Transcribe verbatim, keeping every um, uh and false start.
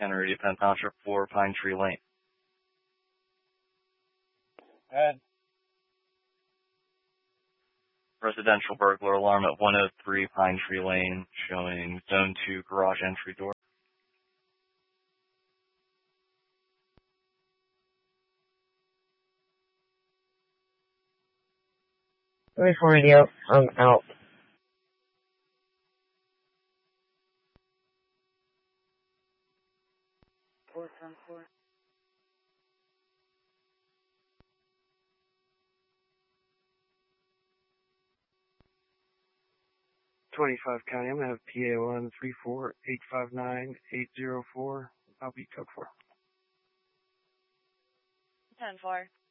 Kennedy, Penn Township, four Pine Tree Lane. Go ahead. Residential burglar alarm at one oh three Pine Tree Lane, showing zone two garage entry door. Wait for radio. I'm out. Four, ten, four. twenty-five County. I'm going to have P A one three four eight five nine eight zero four. I'll be code four. ten four.